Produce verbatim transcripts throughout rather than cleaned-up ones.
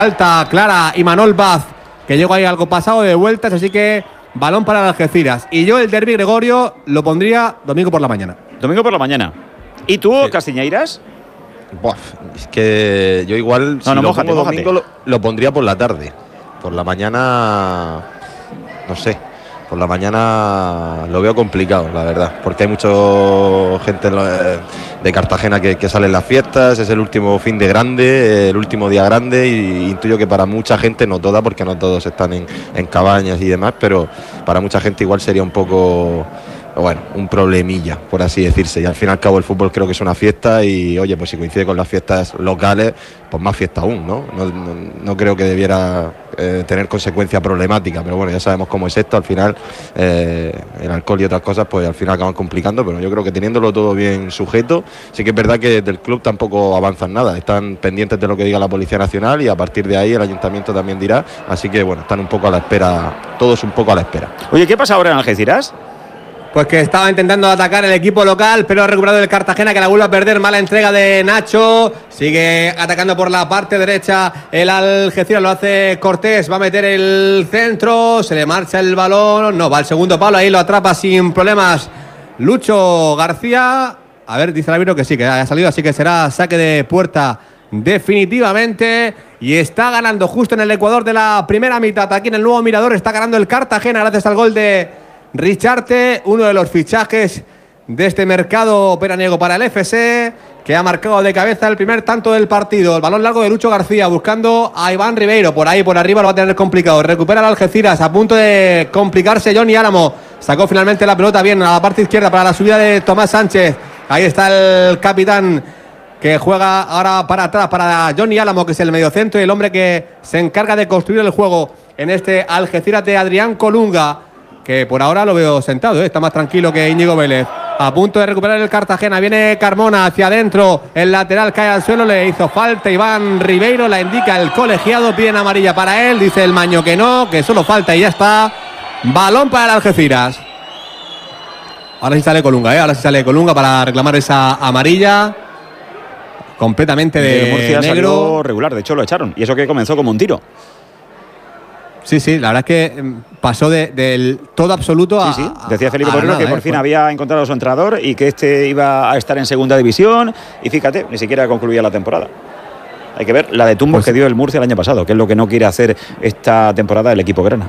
Falta clara Imanol Vaz, que llegó ahí algo pasado de vueltas, así que balón para el Algeciras. Y yo el derbi Gregorio lo pondría domingo por la mañana. Domingo por la mañana. ¿Y tú, sí. Castiñeiras? Buah, es que yo igual no, si no, lo mójate, pongo mójate. domingo lo, lo pondría por la tarde. Por la mañana no sé. Por la mañana lo veo complicado, la verdad, porque hay mucha gente de Cartagena que, que sale en las fiestas, es el último fin de grande, el último día grande, y intuyo que para mucha gente, no toda, porque no todos están en, en cabañas y demás, pero para mucha gente igual sería un poco, bueno, un problemilla, por así decirse. Y al fin y al cabo el fútbol creo que es una fiesta y, oye, pues si coincide con las fiestas locales, pues más fiesta aún, ¿no? No, no, no creo que debiera eh, tener consecuencia problemática, pero bueno, ya sabemos cómo es esto, al final eh, el alcohol y otras cosas, pues al final acaban complicando, pero yo creo que teniéndolo todo bien sujeto, sí que es verdad que del club tampoco avanzan nada, están pendientes de lo que diga la Policía Nacional y a partir de ahí el Ayuntamiento también dirá, así que bueno, están un poco a la espera, todos un poco a la espera. Oye, ¿qué pasa ahora en Algeciras? Pues que estaba intentando atacar el equipo local, pero ha recuperado el Cartagena, que la vuelve a perder. Mala entrega de Nacho. Sigue atacando por la parte derecha el Algeciras, lo hace Cortés. Va a meter el centro, se le marcha el balón. No, va al segundo palo, ahí lo atrapa sin problemas Lucho García. A ver, dice el árbitro que sí, que ha salido, así que será saque de puerta definitivamente. Y está ganando justo en el Ecuador de la primera mitad. Aquí en el nuevo Mirador está ganando el Cartagena gracias al gol de Richarte, uno de los fichajes de este mercado veraniego para el F C, que ha marcado de cabeza el primer tanto del partido. El balón largo de Lucho García buscando a Iván Ribeiro, por ahí por arriba lo va a tener complicado. Recupera el Algeciras, a punto de complicarse Johnny Álamo, sacó finalmente la pelota bien a la parte izquierda para la subida de Tomás Sánchez. Ahí está el capitán que juega ahora para atrás para Johnny Álamo, que es el mediocentro y el hombre que se encarga de construir el juego en este Algeciras de Adrián Colunga, que por ahora lo veo sentado, ¿eh? Está más tranquilo que Íñigo Vélez. A punto de recuperar el Cartagena, viene Carmona hacia adentro, el lateral cae al suelo, le hizo falta Iván Ribeiro, la indica el colegiado, piden amarilla para él, dice el Maño que no, que solo falta y ya está. Balón para el Algeciras. Ahora sí sale Colunga, ¿eh? Ahora sí sale Colunga para reclamar esa amarilla. Completamente de el Murcia negro. Salió regular, de hecho lo echaron, y eso que comenzó como un tiro. Sí, sí, la verdad es que pasó de, del todo absoluto a. Sí, sí. Decía Felipe Moreno que por eh, fin pues. había encontrado a su entrenador y que este iba a estar en segunda división. Y fíjate, ni siquiera concluía la temporada. Hay que ver la de tumbos pues que dio el Murcia el año pasado, que es lo que no quiere hacer esta temporada el equipo grana.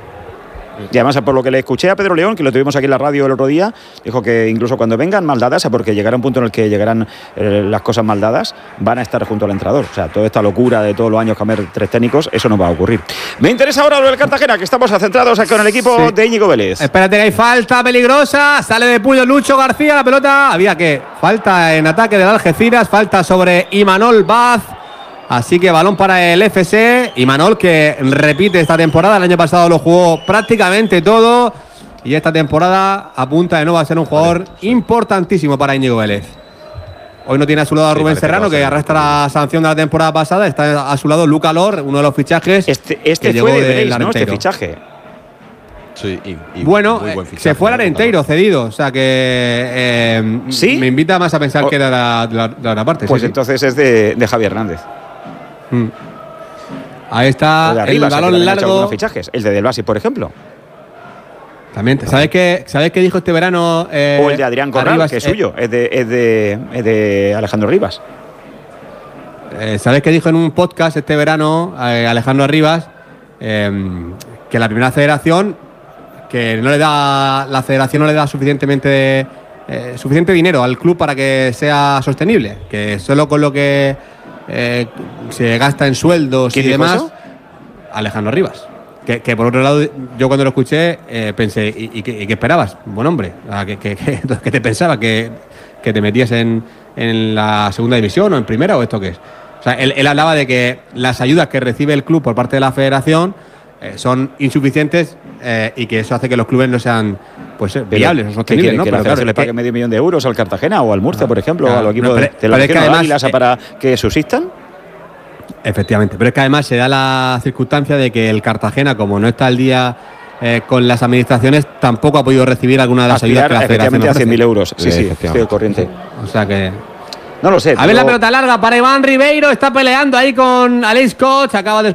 Y además, por lo que le escuché a Pedro León, que lo tuvimos aquí en la radio el otro día, dijo que incluso cuando vengan mal dadas, porque llegará un punto en el que llegarán eh, las cosas mal dadas, van a estar junto al entrenador. O sea, toda esta locura de todos los años cambiar tres técnicos, eso no va a ocurrir. Me interesa ahora lo del Cartagena, que estamos centrados con el equipo sí. de Íñigo Vélez. Espérate que hay falta peligrosa, sale de puño Lucho García, la pelota, había que falta en ataque del Algeciras, falta sobre Imanol Vaz. Así que balón para el F C. Imanol, que repite esta temporada. El año pasado lo jugó prácticamente todo. Y esta temporada apunta de nuevo a ser un jugador vale, sí. importantísimo para Íñigo Vélez. Hoy no tiene a su lado a Rubén sí, Serrano, que, que arrastra la sanción de la temporada pasada. Está a su lado Luca Lor, uno de los fichajes. Este, este que fue llegó de Breis, ¿no? Este fichaje. Sí, y, y bueno, fichaje, se fue al Arenteiro cedido, o sea que eh, ¿Sí? me invita más a pensar o, que era la, la, la, la parte. Pues sí, entonces sí. es de, de Javier Hernández. Mm. Ahí está el, Arribas, el balón largo. Fichajes, el de Del Basi, por ejemplo. También, ¿sabes qué, ¿sabes qué dijo este verano? Eh, o el de Adrián Corral, Arribas, que es eh, suyo, es de, es, de, es de Alejandro Rivas. Eh, ¿Sabes qué dijo en un podcast este verano eh, Alejandro Rivas? Eh, que la primera federación, que no le da, la federación no le da suficientemente eh, suficiente dinero al club para que sea sostenible, que solo con lo que eh, se gasta en sueldos y demás. Eso? Alejandro Rivas. Que, que por otro lado, yo cuando lo escuché eh, pensé, ¿y, y, qué, y qué esperabas? Buen hombre, ¿qué, qué, qué, qué te pensaba? ¿Que, que te metías en, en la segunda división o en primera o esto qué es? O sea, él, él hablaba de que las ayudas que recibe el club por parte de la federación eh, son insuficientes eh, y que eso hace que los clubes no sean pues viables o sostenibles, ¿no? ¿no? ¿Que Pero la claro, se le pague medio millón de euros al Cartagena o al Murcia, no, por ejemplo, claro, o al equipo no, pero, de la región de Águilas para que subsistan? Efectivamente, pero es que además se da la circunstancia de que el Cartagena, como no está al día eh, con las administraciones, tampoco ha podido recibir alguna de las ayudas que la federación ofrece. a cien mil euros, sí, sí, sí estoy al corriente. O sea que... No lo sé. A ver pero... la pelota larga para Iván Ribeiro. Está peleando ahí con Alex Koch. Acaba de